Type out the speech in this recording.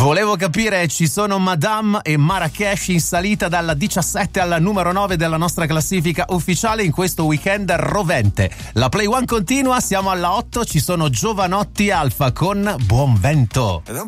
Volevo capire, ci sono Madame e Marrakesh in salita dalla 17 alla numero 9 della nostra classifica ufficiale in questo weekend rovente. La Play One continua, siamo alla 8, ci sono Giovanotti Alfa con Buon Vento.